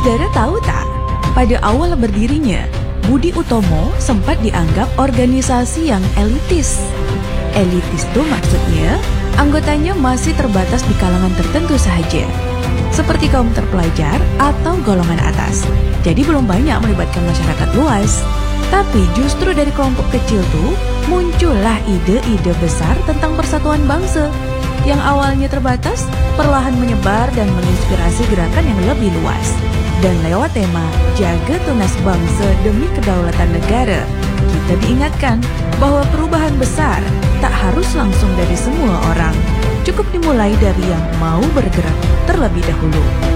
Saudara tahu tak, pada awal berdirinya, Budi Utomo sempat dianggap organisasi yang elitis. Elitis itu maksudnya, anggotanya masih terbatas di kalangan tertentu saja, seperti kaum terpelajar atau golongan atas. Jadi belum banyak melibatkan masyarakat luas. Tapi justru dari kelompok kecil tuh muncullah ide-ide besar tentang persatuan bangsa yang awalnya terbatas, perlahan menyebar dan menginspirasi gerakan yang lebih luas. Dan lewat tema Jaga Tunas Bangsa Demi Kedaulatan Negara, kita diingatkan bahwa perubahan besar tak harus langsung dari semua orang. Cukup dimulai dari yang mau bergerak terlebih dahulu.